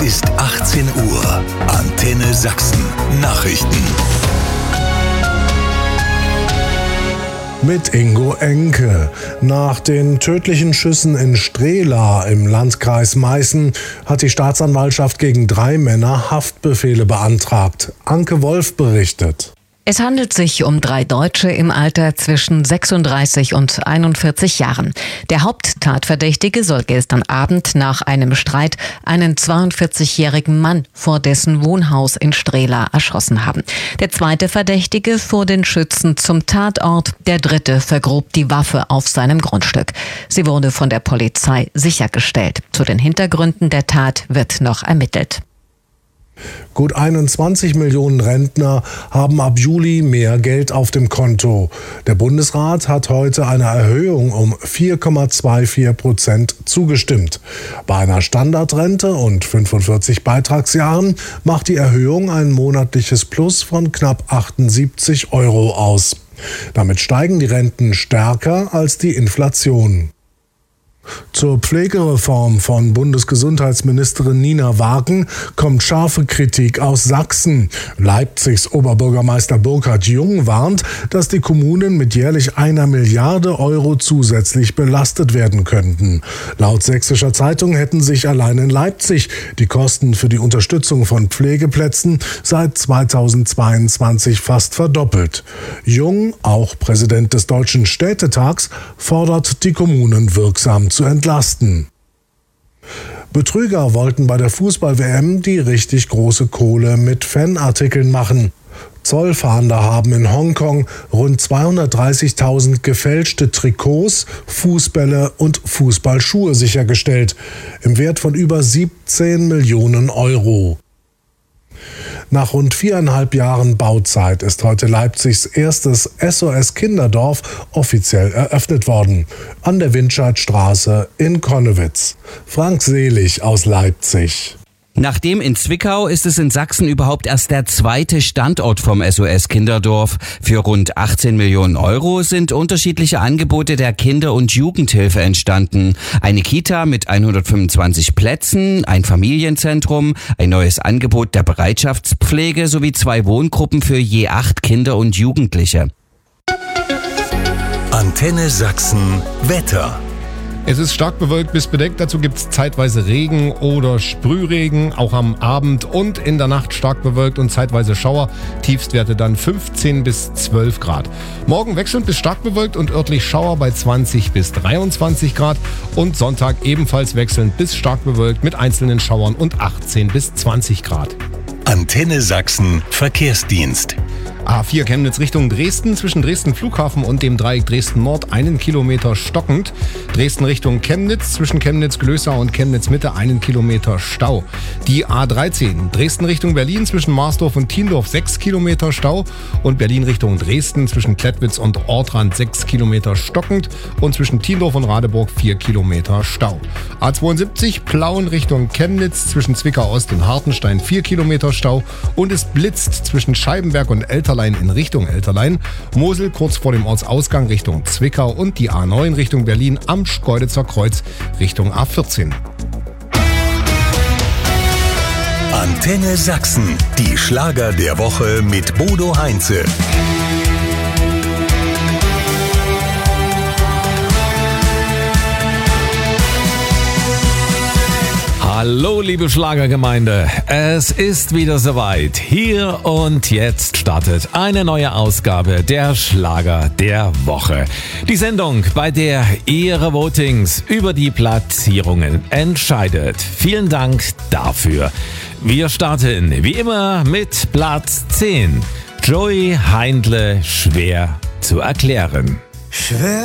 ist 18 Uhr. Antenne Sachsen. Nachrichten. Mit Ingo Enke. Nach den tödlichen Schüssen in Strehla im Landkreis Meißen hat die Staatsanwaltschaft gegen 3 Männer Haftbefehle beantragt. Anke Wolf berichtet. Es handelt sich um 3 Deutsche im Alter zwischen 36 und 41 Jahren. Der Haupttatverdächtige soll gestern Abend nach einem Streit einen 42-jährigen Mann vor dessen Wohnhaus in Strehla erschossen haben. Der zweite Verdächtige fuhr den Schützen zum Tatort. Der dritte vergrub die Waffe auf seinem Grundstück. Sie wurde von der Polizei sichergestellt. Zu den Hintergründen der Tat wird noch ermittelt. Gut 21 Millionen Rentner haben ab Juli mehr Geld auf dem Konto. Der Bundesrat hat heute einer Erhöhung um 4,24% zugestimmt. Bei einer Standardrente und 45 Beitragsjahren macht die Erhöhung ein monatliches Plus von knapp 78 € aus. Damit steigen die Renten stärker als die Inflation. Zur Pflegereform von Bundesgesundheitsministerin Nina Wagen kommt scharfe Kritik aus Sachsen. Leipzigs Oberbürgermeister Burkhard Jung warnt, dass die Kommunen mit jährlich 1 Milliarde € zusätzlich belastet werden könnten. Laut Sächsischer Zeitung hätten sich allein in Leipzig die Kosten für die Unterstützung von Pflegeplätzen seit 2022 fast verdoppelt. Jung, auch Präsident des Deutschen Städtetags, fordert die Kommunen wirksam zu entlasten. Betrüger wollten bei der Fußball-WM die richtig große Kohle mit Fanartikeln machen. Zollfahnder haben in Hongkong rund 230.000 gefälschte Trikots, Fußbälle und Fußballschuhe sichergestellt, im Wert von über 17 Millionen €. Nach rund 4,5 Jahren Bauzeit ist heute Leipzigs erstes SOS-Kinderdorf offiziell eröffnet worden. An der Windscheidstraße in Connewitz. Frank Selig aus Leipzig. Nachdem in Zwickau ist es in Sachsen überhaupt erst der zweite Standort vom SOS Kinderdorf. Für rund 18 Millionen € sind unterschiedliche Angebote der Kinder- und Jugendhilfe entstanden. Eine Kita mit 125 Plätzen, ein Familienzentrum, ein neues Angebot der Bereitschaftspflege sowie 2 Wohngruppen für je 8 Kinder und Jugendliche. Antenne Sachsen Wetter. Es ist stark bewölkt bis bedeckt, dazu gibt es zeitweise Regen oder Sprühregen, auch am Abend und in der Nacht stark bewölkt und zeitweise Schauer, Tiefstwerte dann 15 bis 12 Grad. Morgen wechselnd bis stark bewölkt und örtlich Schauer bei 20 bis 23 Grad und Sonntag ebenfalls wechselnd bis stark bewölkt mit einzelnen Schauern und 18 bis 20 Grad. Antenne Sachsen Verkehrsdienst. A4 Chemnitz Richtung Dresden, zwischen Dresden Flughafen und dem Dreieck Dresden Nord 1 Kilometer stockend. Dresden Richtung Chemnitz, zwischen Chemnitz-Glößau und Chemnitz-Mitte 1 Kilometer Stau. Die A13 Dresden Richtung Berlin, zwischen Marsdorf und Thiendorf 6 Kilometer Stau. Und Berlin Richtung Dresden, zwischen Klettwitz und Ortrand 6 Kilometer stockend. Und zwischen Thiendorf und Radeburg 4 Kilometer Stau. A72 Plauen Richtung Chemnitz, zwischen Zwickau Ost und Hartenstein 4 Kilometer Stau. Und es blitzt zwischen Scheibenberg und Elterlein in Richtung Elterlein, Mosel kurz vor dem Ortsausgang Richtung Zwickau und die A9 Richtung Berlin am Schkeuditzer Kreuz Richtung A14. Antenne Sachsen, die Schlager der Woche mit Bodo Heinze. Hallo liebe Schlagergemeinde, es ist wieder soweit. Hier und jetzt startet eine neue Ausgabe der Schlager der Woche. Die Sendung, bei der Ihre Votings über die Platzierungen entscheidet. Vielen Dank dafür. Wir starten wie immer mit Platz 10. Joey Heindle, schwer zu erklären. Schwer